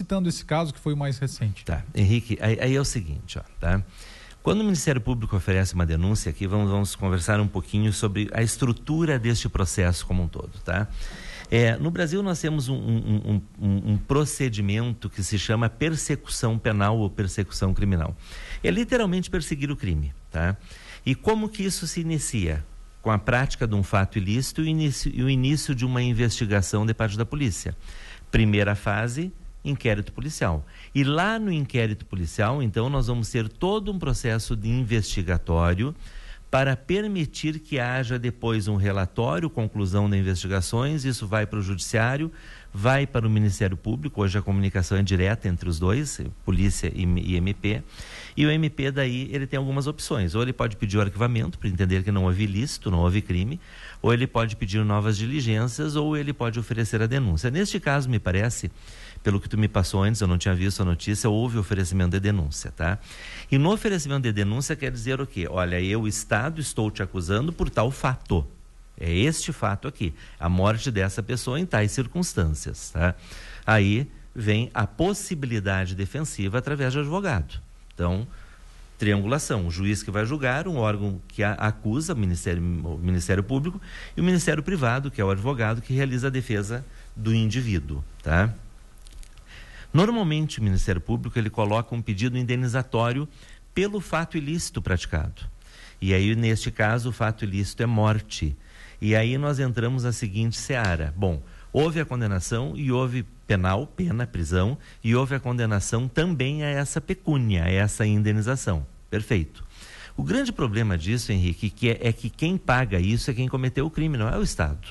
citando esse caso que foi o mais recente. Tá, Henrique, aí é o seguinte, ó, tá? Quando o Ministério Público oferece uma denúncia aqui, vamos conversar um pouquinho sobre a estrutura deste processo como um todo, tá? No Brasil nós temos um procedimento que se chama persecução penal ou persecução criminal. É literalmente perseguir o crime, tá? E como que isso se inicia? Com a prática de um fato ilícito e o início de uma investigação de parte da polícia. Primeira fase, inquérito policial. E lá no inquérito policial, então, nós vamos ter todo um processo de investigatório para permitir que haja depois um relatório, conclusão das investigações, isso vai para o judiciário, vai para o Ministério Público, hoje a comunicação é direta entre os dois, polícia e MP, e o MP daí ele tem algumas opções, ou ele pode pedir o arquivamento para entender que não houve ilícito, não houve crime, ou ele pode pedir novas diligências, ou ele pode oferecer a denúncia. Neste caso, me parece, pelo que tu me passou antes, eu não tinha visto a notícia, houve oferecimento de denúncia, tá? E no oferecimento de denúncia quer dizer o quê? Olha, eu, Estado, estou te acusando por tal fato. É este fato aqui, a morte dessa pessoa em tais circunstâncias, tá? Aí vem a possibilidade defensiva através de advogado. Então, triangulação, o juiz que vai julgar, um órgão que acusa, o Ministério Público, e o Ministério Privado, que é o advogado que realiza a defesa do indivíduo, tá? Normalmente o Ministério Público ele coloca um pedido indenizatório pelo fato ilícito praticado. E aí, neste caso, o fato ilícito é morte. E aí nós entramos na seguinte seara. Bom, houve a condenação e houve pena, prisão, e houve a condenação também a essa pecúnia, a essa indenização. Perfeito. O grande problema disso, Henrique, é que quem paga isso é quem cometeu o crime, não é o Estado.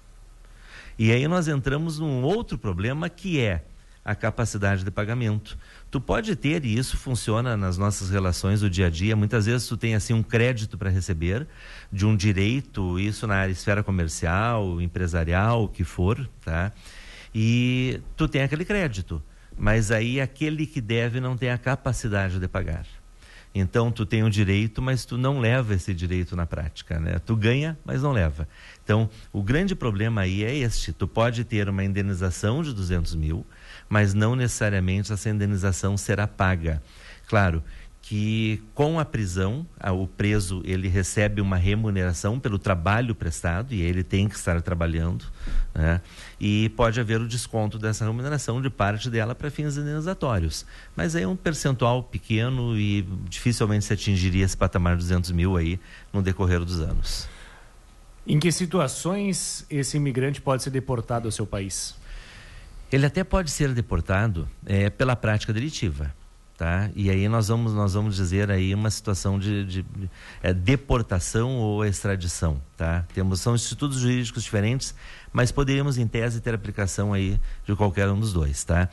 E aí nós entramos num outro problema que é a capacidade de pagamento. Tu pode ter, e isso funciona nas nossas relações do dia a dia, muitas vezes tu tem assim um crédito para receber de um direito, isso na área esfera comercial, empresarial, o que for, tá? E tu tem aquele crédito, mas aí aquele que deve não tem a capacidade de pagar. Então tu tem um direito, mas tu não leva esse direito na prática, né? Tu ganha, mas não leva. Então o grande problema aí é este, tu pode ter uma indenização de 200 mil, mas não necessariamente essa indenização será paga. Claro que com a prisão, o preso ele recebe uma remuneração pelo trabalho prestado e ele tem que estar trabalhando, né? E pode haver o desconto dessa remuneração de parte dela para fins indenizatórios. Mas aí é um percentual pequeno e dificilmente se atingiria esse patamar de 200 mil aí no decorrer dos anos. Em que situações esse imigrante pode ser deportado ao seu país? Ele até pode ser deportado pela prática delitiva, tá? E aí nós vamos dizer aí uma situação de deportação ou extradição, tá? São institutos jurídicos diferentes, mas poderíamos em tese ter aplicação aí de qualquer um dos dois, tá?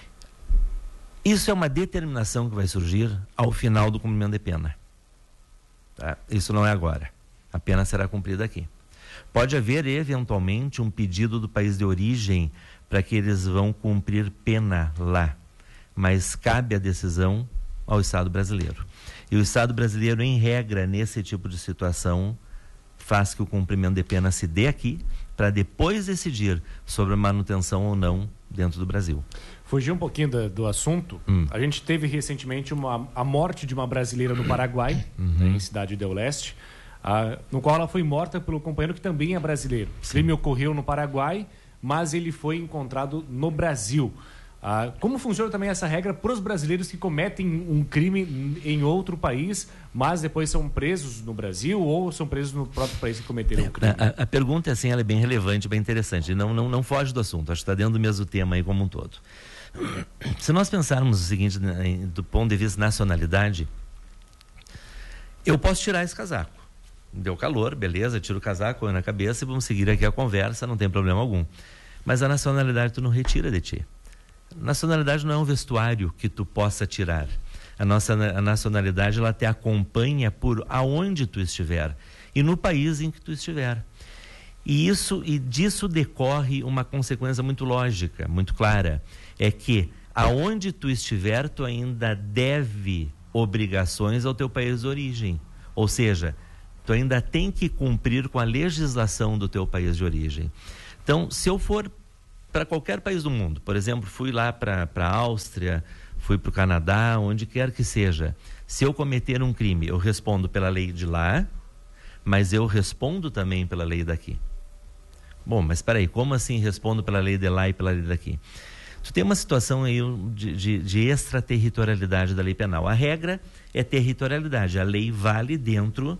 Isso é uma determinação que vai surgir ao final do cumprimento de pena, tá? Isso não é agora, a pena será cumprida aqui. Pode haver eventualmente um pedido do país de origem para que eles vão cumprir pena lá, mas cabe a decisão ao Estado brasileiro. E o Estado brasileiro, em regra, nesse tipo de situação, faz que o cumprimento de pena se dê aqui, para depois decidir sobre a manutenção ou não dentro do Brasil. Fugir um pouquinho do assunto, a gente teve recentemente a morte de uma brasileira no Paraguai, em Cidade del Leste, no qual ela foi morta pelo companheiro que também é brasileiro. O crime ocorreu no Paraguai, mas ele foi encontrado no Brasil. Como funciona também essa regra para os brasileiros que cometem um crime em outro país, mas depois são presos no Brasil ou são presos no próprio país que cometeram o crime? A pergunta assim, ela é bem relevante, bem interessante. Não foge do assunto, acho que está dentro do mesmo tema aí como um todo. Se nós pensarmos o seguinte, do ponto de vista de nacionalidade, eu posso tirar esse casaco. Deu calor, beleza, tiro o casaco na cabeça e vamos seguir aqui a conversa, não tem problema algum. Mas a nacionalidade tu não retira de ti. Nacionalidade não é um vestuário que tu possa tirar. A nacionalidade ela te acompanha por aonde tu estiver e no país em que tu estiver. E disso decorre uma consequência muito lógica, muito clara, é que aonde tu estiver tu ainda deve obrigações ao teu país de origem. Ou seja, tu ainda tem que cumprir com a legislação do teu país de origem. Então, se eu for para qualquer país do mundo. Por exemplo, fui lá para a Áustria, fui para o Canadá, onde quer que seja. Se eu cometer um crime, eu respondo pela lei de lá, mas eu respondo também pela lei daqui. Bom, mas espera aí, como assim respondo pela lei de lá e pela lei daqui? Tu tem uma situação aí de extraterritorialidade da lei penal. A regra é territorialidade. A lei vale dentro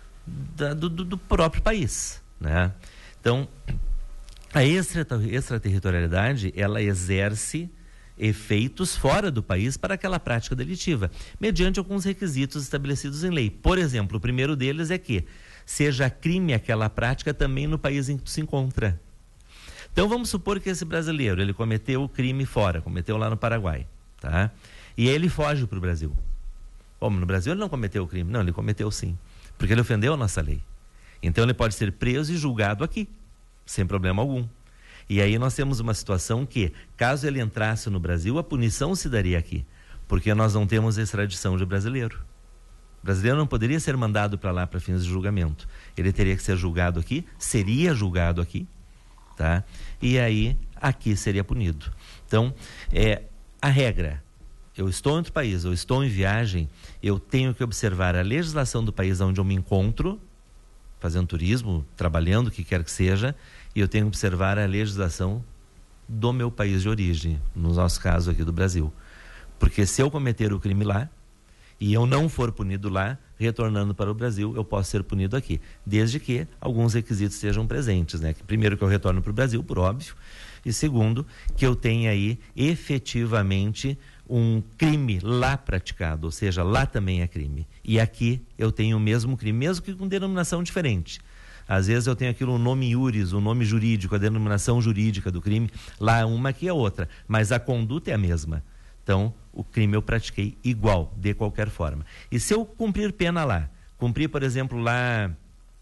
do próprio país, né? Então, a extraterritorialidade, ela exerce efeitos fora do país para aquela prática delitiva, mediante alguns requisitos estabelecidos em lei. Por exemplo, o primeiro deles é que seja crime aquela prática também no país em que tu se encontra. Então vamos supor que esse brasileiro, ele cometeu o crime fora, cometeu lá no Paraguai, tá? E aí ele foge para o Brasil. Bom, no Brasil ele não cometeu o crime. Não, ele cometeu sim, porque ele ofendeu a nossa lei. Então ele pode ser preso e julgado aqui, sem problema algum. E aí nós temos uma situação que, caso ele entrasse no Brasil, a punição se daria aqui, porque nós não temos extradição de brasileiro. O brasileiro não poderia ser mandado para lá para fins de julgamento. Ele teria que ser julgado aqui, seria julgado aqui, tá? E aí, aqui seria punido. Então, a regra, eu estou em outro país, eu estou em viagem, eu tenho que observar a legislação do país onde eu me encontro, fazendo turismo, trabalhando, o que quer que seja, e eu tenho que observar a legislação do meu país de origem, no nosso caso aqui do Brasil. Porque se eu cometer o crime lá, e eu não for punido lá, retornando para o Brasil, eu posso ser punido aqui, desde que alguns requisitos estejam presentes, né? Primeiro, que eu retorno para o Brasil, por óbvio, e segundo, que eu tenha aí efetivamente um crime lá praticado, ou seja, lá também é crime. E aqui eu tenho o mesmo crime, mesmo que com denominação diferente. Às vezes eu tenho aquilo, um nome iuris, um nome jurídico, a denominação jurídica do crime, lá uma, aqui é outra, mas a conduta é a mesma. Então, o crime eu pratiquei igual, de qualquer forma. E se eu cumprir pena lá, cumprir, por exemplo, lá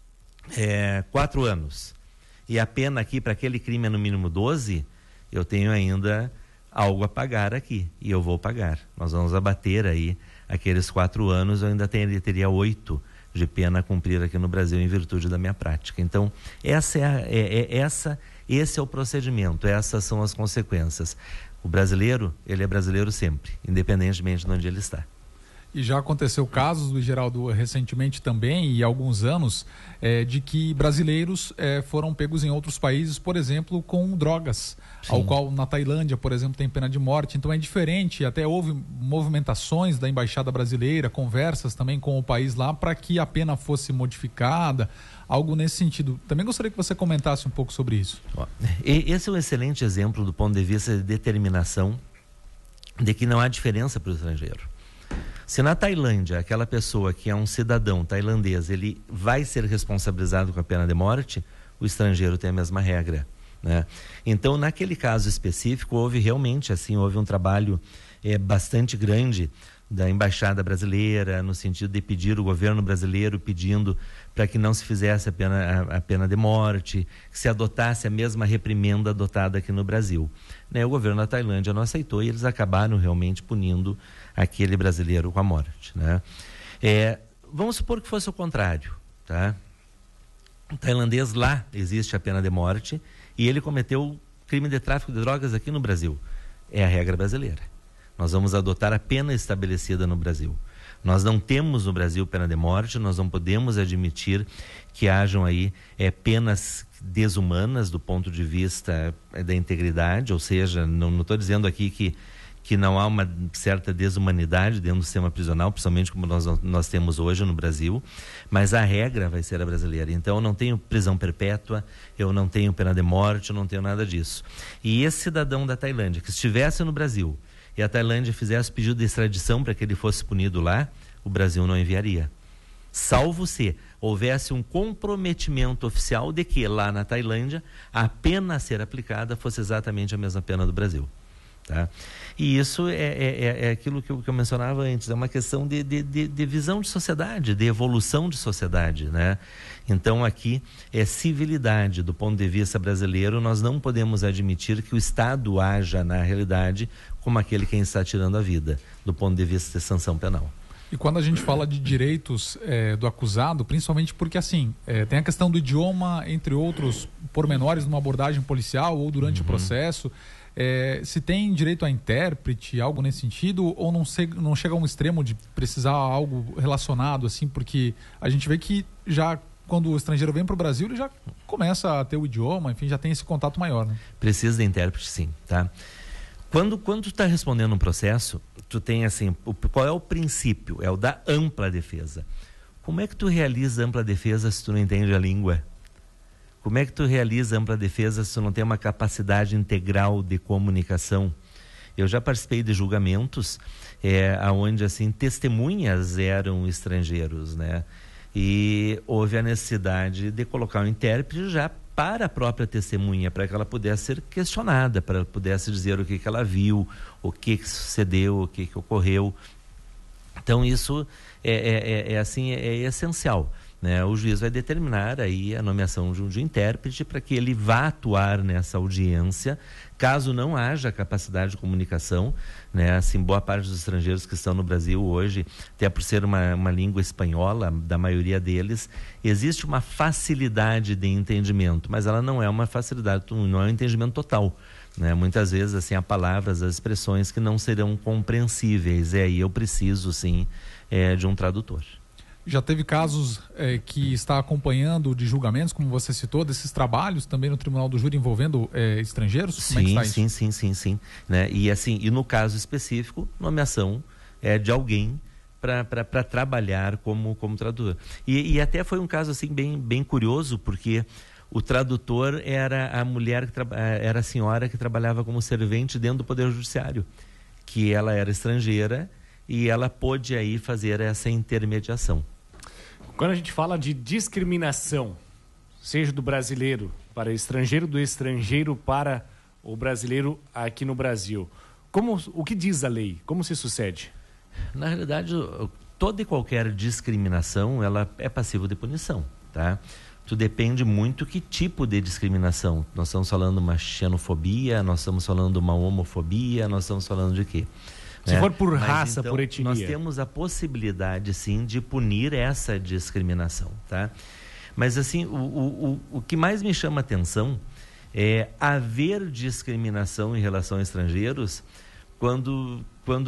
4 anos, e a pena aqui para aquele crime é no mínimo 12, eu tenho ainda algo a pagar aqui, e eu vou pagar. Nós vamos abater aí aqueles 4 anos, eu ainda teria 8 de pena a cumprir aqui no Brasil em virtude da minha prática. Então, esse é o procedimento, essas são as consequências. O brasileiro, ele é brasileiro sempre, independentemente de onde ele está. E já aconteceu casos, Geraldo, recentemente também, e há alguns anos, de que brasileiros foram pegos em outros países, por exemplo, com drogas, sim, ao qual na Tailândia, por exemplo, tem pena de morte. Então é diferente, até houve movimentações da Embaixada Brasileira, conversas também com o país lá para que a pena fosse modificada, algo nesse sentido. Também gostaria que você comentasse um pouco sobre isso. Esse é um excelente exemplo do ponto de vista de determinação de que não há diferença para o estrangeiro. Se na Tailândia, aquela pessoa que é um cidadão tailandês, ele vai ser responsabilizado com a pena de morte, o estrangeiro tem a mesma regra, né? Então, naquele caso específico, houve realmente, assim, houve um trabalho bastante grande da Embaixada Brasileira, no sentido de pedir o governo brasileiro pedindo para que não se fizesse a pena de morte, que se adotasse a mesma reprimenda adotada aqui no Brasil, né? O governo da Tailândia não aceitou e eles acabaram realmente punindo aquele brasileiro com a morte, né? Vamos supor que fosse o contrário, tá? O tailandês, lá existe a pena de morte e ele cometeu crime de tráfico de drogas aqui no Brasil. É a regra brasileira. Nós vamos adotar a pena estabelecida no Brasil. Nós não temos no Brasil pena de morte, nós não podemos admitir que hajam aí penas desumanas do ponto de vista da integridade, ou seja, não estou dizendo aqui que não há uma certa desumanidade dentro do sistema prisional, principalmente como nós temos hoje no Brasil, mas a regra vai ser a brasileira. Então eu não tenho prisão perpétua, eu não tenho pena de morte, eu não tenho nada disso. E esse cidadão da Tailândia que estivesse no Brasil e a Tailândia fizesse pedido de extradição para que ele fosse punido lá, o Brasil não enviaria. Salvo se houvesse um comprometimento oficial de que lá na Tailândia a pena a ser aplicada fosse exatamente a mesma pena do Brasil. Tá? E isso é aquilo que eu mencionava antes, é uma questão de visão de sociedade, de evolução de sociedade, né? Então aqui é civilidade do ponto de vista brasileiro, nós não podemos admitir que o Estado haja na realidade como aquele quem está tirando a vida, do ponto de vista de sanção penal. E quando a gente fala de direitos do acusado, principalmente porque assim, tem a questão do idioma, entre outros pormenores numa abordagem policial ou durante o processo, se tem direito a intérprete, algo nesse sentido, ou não chega a um extremo de precisar algo relacionado, assim, porque a gente vê que já quando o estrangeiro vem para o Brasil, ele já começa a ter o idioma, enfim, já tem esse contato maior, né? Precisa de intérprete, sim, tá? Quando tu está respondendo um processo, tu tem assim, qual é o princípio? É o da ampla defesa. Como é que tu realiza ampla defesa se tu não entende a língua? Como é que tu realiza ampla defesa se tu não tem uma capacidade integral de comunicação? Eu já participei de julgamentos onde assim, testemunhas eram estrangeiros, né? E houve a necessidade de colocar um intérprete já para a própria testemunha, para que ela pudesse ser questionada, para que ela pudesse dizer o que ela viu, o que sucedeu, o que ocorreu. Então isso é essencial, né? O juiz vai determinar aí a nomeação de um intérprete para que ele vá atuar nessa audiência, caso não haja capacidade de comunicação, né? Assim, boa parte dos estrangeiros que estão no Brasil hoje, até por ser uma língua espanhola, da maioria deles, existe uma facilidade de entendimento, mas ela não é uma facilidade, não é um entendimento total, né? Muitas vezes assim, há palavras, as expressões que não serão compreensíveis, e aí eu preciso sim de um tradutor. Já teve casos que está acompanhando de julgamentos, como você citou, desses trabalhos também no Tribunal do Júri envolvendo estrangeiros? Sim, como é que está sim. Né? E assim, e no caso específico, nomeação de alguém para trabalhar como tradutor. E até foi um caso assim bem curioso, porque o tradutor era a mulher, era a senhora que trabalhava como servente dentro do Poder Judiciário, que ela era estrangeira e ela pôde aí fazer essa intermediação. Quando a gente fala de discriminação, seja do brasileiro para o estrangeiro, do estrangeiro para o brasileiro aqui no Brasil, o que diz a lei? Como se sucede? Na realidade, toda e qualquer discriminação, ela é passível de punição, tá? Tudo depende muito que tipo de discriminação. Nós estamos falando de uma xenofobia, nós estamos falando de uma homofobia, nós estamos falando de quê? Se for por raça, então, por etnia. Nós temos a possibilidade, sim, de punir essa discriminação, tá? Mas, assim, o que mais me chama a atenção é haver discriminação em relação a estrangeiros quando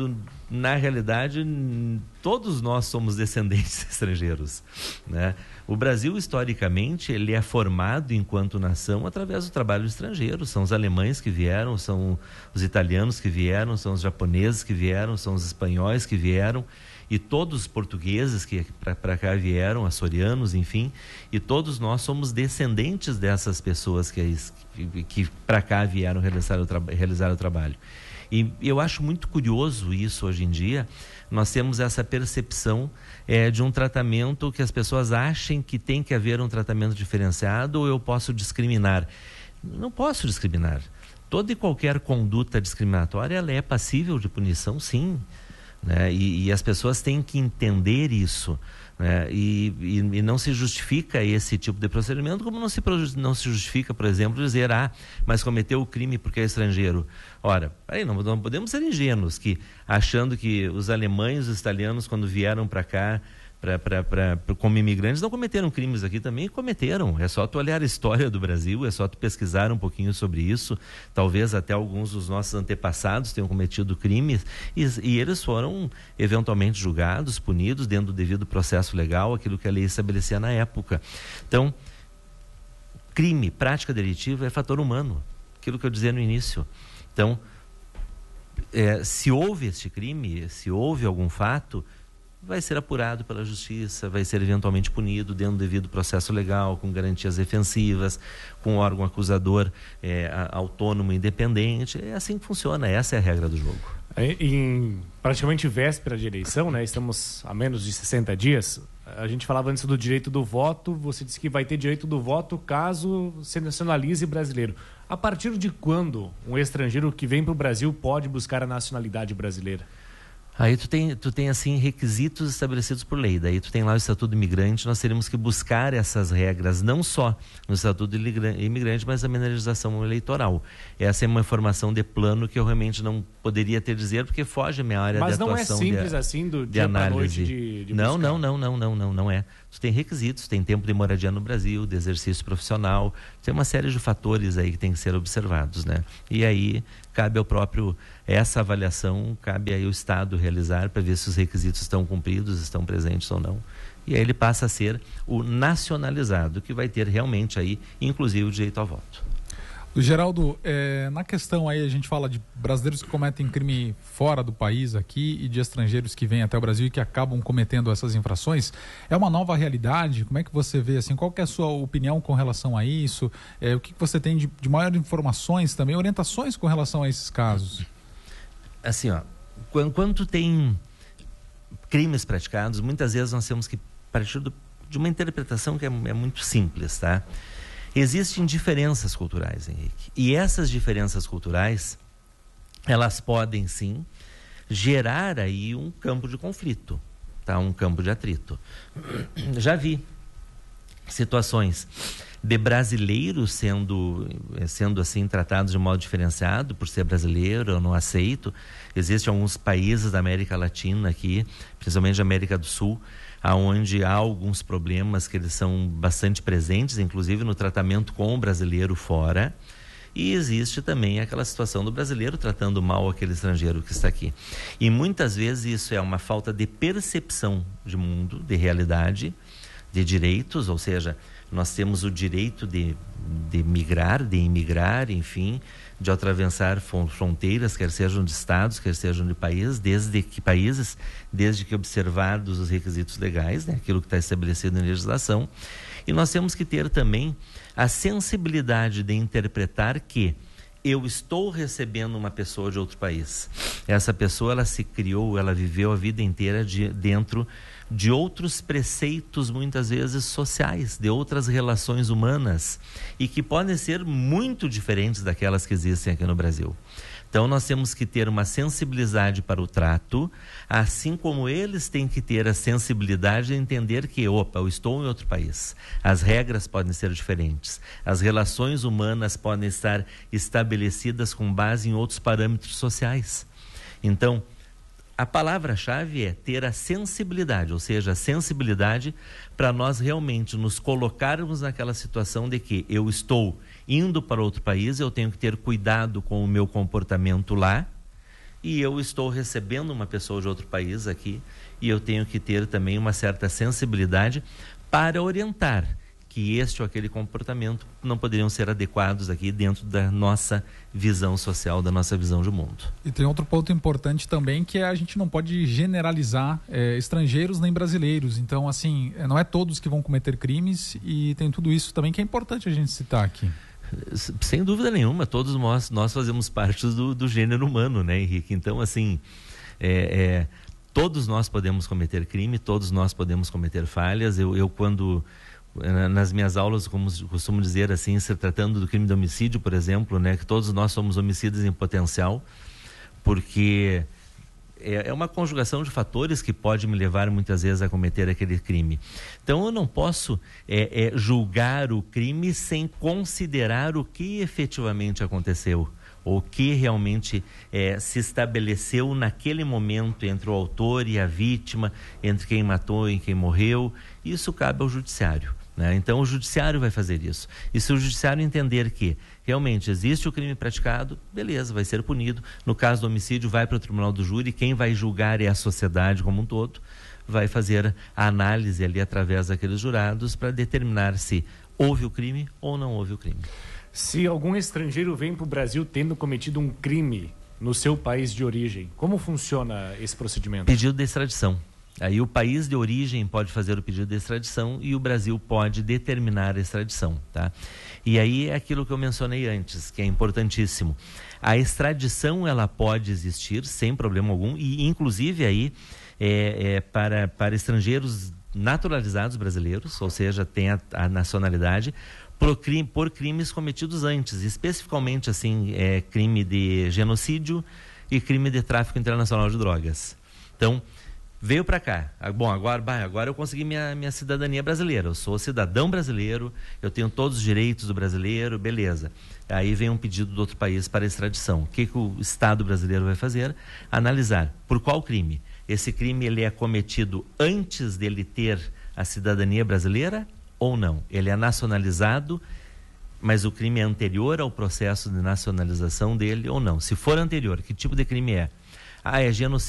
na realidade, todos nós somos descendentes de estrangeiros, né? O Brasil, historicamente, ele é formado enquanto nação através do trabalho estrangeiro. São os alemães que vieram, são os italianos que vieram, são os japoneses que vieram, são os espanhóis que vieram, e todos os portugueses que para cá vieram, açorianos, enfim, e todos nós somos descendentes dessas pessoas que para cá vieram realizar o trabalho. E eu acho muito curioso isso hoje em dia. Nós temos essa percepção de um tratamento que as pessoas achem que tem que haver um tratamento diferenciado, ou eu posso discriminar. Não posso discriminar. Toda e qualquer conduta discriminatória, ela é passível de punição, sim, né? E as pessoas têm que entender isso, né? E não se justifica esse tipo de procedimento, como não se justifica, por exemplo, dizer, mas cometeu o crime porque é estrangeiro. Ora, aí não podemos ser ingênuos, achando que os alemães, os italianos, quando vieram para cá como imigrantes, não cometeram crimes aqui também? Cometeram. É só tu olhar a história do Brasil, é só tu pesquisar um pouquinho sobre isso. Talvez até alguns dos nossos antepassados tenham cometido crimes e eles foram eventualmente julgados, punidos dentro do devido processo legal, aquilo que a lei estabelecia na época. Então, crime, prática delitiva é fator humano, aquilo que eu dizia no início. Então, se houve este crime, se houve algum fato, vai ser apurado pela justiça, vai ser eventualmente punido dentro do devido processo legal, com garantias defensivas, com órgão acusador autônomo e independente. É assim que funciona, essa é a regra do jogo. Em praticamente véspera de eleição, né, estamos a menos de 60 dias, a gente falava antes do direito do voto, você disse que vai ter direito do voto caso se nacionalize brasileiro. A partir de quando um estrangeiro que vem para o Brasil pode buscar a nacionalidade brasileira? Aí tu tem assim requisitos estabelecidos por lei. Daí tu tem lá o Estatuto do Imigrante. Nós teríamos que buscar essas regras, não só no Estatuto do Imigrante, mas também na legislação eleitoral. Essa é uma informação de plano que eu realmente não poderia te dizer, porque foge a minha área de atuação. Mas não é simples assim do dia para noite de não, buscar. não é. Tu tem requisitos, tem tempo de moradia no Brasil, de exercício profissional, tem uma série de fatores aí que tem que ser observados, né? E aí cabe ao próprio, essa avaliação, cabe aí o Estado realizar para ver se os requisitos estão cumpridos, estão presentes ou não. E aí ele passa a ser o nacionalizado, que vai ter realmente aí, inclusive, o direito ao voto. Geraldo, na questão aí a gente fala de brasileiros que cometem crime fora do país aqui e de estrangeiros que vêm até o Brasil e que acabam cometendo essas infrações. É uma nova realidade? Como é que você vê, assim, qual que é a sua opinião com relação a isso? O que você tem de maiores informações também, orientações com relação a esses casos? Assim, ó, quando tem crimes praticados, muitas vezes nós temos que partir de uma interpretação que é muito simples, tá? Existem diferenças culturais, Henrique. E essas diferenças culturais, elas podem, sim, gerar aí um campo de conflito, tá? Um campo de atrito. Já situações de brasileiros sendo assim tratados de modo diferenciado por ser brasileiro, eu não aceito. Existem alguns países da América Latina aqui, principalmente da América do Sul, aonde há alguns problemas que eles são bastante presentes, inclusive no tratamento com o brasileiro fora. E existe também aquela situação do brasileiro tratando mal aquele estrangeiro que está aqui. E muitas vezes isso é uma falta de percepção de mundo, de realidade, de direitos, ou seja, nós temos o direito de migrar, de imigrar, enfim, de atravessar fronteiras, quer sejam de estados, quer sejam de países, desde que observados os requisitos legais, né, aquilo que está estabelecido em legislação. E nós temos que ter também a sensibilidade de interpretar que eu estou recebendo uma pessoa de outro país. Essa pessoa, ela se criou, ela viveu a vida inteira dentro de outros preceitos, muitas vezes sociais, de outras relações humanas, e que podem ser muito diferentes daquelas que existem aqui no Brasil. Então nós temos que ter uma sensibilidade para o trato, assim como eles têm que ter a sensibilidade de entender que, eu estou em outro país. As regras podem ser diferentes, as relações humanas podem estar estabelecidas com base em outros parâmetros sociais. Então, a palavra-chave é ter a sensibilidade, ou seja, a sensibilidade para nós realmente nos colocarmos naquela situação de que eu estou indo para outro país, eu tenho que ter cuidado com o meu comportamento lá, e eu estou recebendo uma pessoa de outro país aqui, e eu tenho que ter também uma certa sensibilidade para orientar que este ou aquele comportamento não poderiam ser adequados aqui dentro da nossa visão social, da nossa visão de mundo. E tem outro ponto importante também, que a gente não pode generalizar estrangeiros nem brasileiros. Então, assim, não é todos que vão cometer crimes, e tem tudo isso também que é importante a gente citar aqui. Sem dúvida nenhuma, todos nós fazemos parte do gênero humano, né, Henrique? Então, assim, todos nós podemos cometer crime, todos nós podemos cometer falhas. Eu quando... nas minhas aulas, como costumo dizer assim, se tratando do crime de homicídio, por exemplo, né, que todos nós somos homicidas em potencial, porque é uma conjugação de fatores que pode me levar muitas vezes a cometer aquele crime. Então eu não posso julgar o crime sem considerar o que efetivamente aconteceu, o que realmente se estabeleceu naquele momento entre o autor e a vítima, entre quem matou e quem morreu. Isso cabe ao judiciário, né? Então o judiciário vai fazer isso. E se o judiciário entender que realmente existe o crime praticado, beleza, vai ser punido. No caso do homicídio, vai para o tribunal do júri, quem vai julgar é a sociedade como um todo, vai fazer a análise ali através daqueles jurados para determinar se houve o crime ou não houve o crime. Se algum estrangeiro vem para o Brasil tendo cometido um crime no seu país de origem, como funciona esse procedimento? Pedido de extradição. Aí o país de origem pode fazer o pedido de extradição e o Brasil pode determinar a extradição, tá? E aí é aquilo que eu mencionei antes, que é importantíssimo. A extradição, ela pode existir sem problema algum, e inclusive aí para estrangeiros naturalizados brasileiros, ou seja, tem a nacionalidade, por crimes cometidos antes, especificamente assim, crime de genocídio e crime de tráfico internacional de drogas. Então, veio para cá. Bom, agora eu consegui minha cidadania brasileira. Eu sou cidadão brasileiro, eu tenho todos os direitos do brasileiro, beleza. Aí vem um pedido do outro país para extradição. O que o Estado brasileiro vai fazer? Analisar por qual crime. Esse crime ele é cometido antes dele ter a cidadania brasileira ou não? Ele é nacionalizado, mas o crime é anterior ao processo de nacionalização dele ou não? Se for anterior, que tipo de crime é? É genocídio.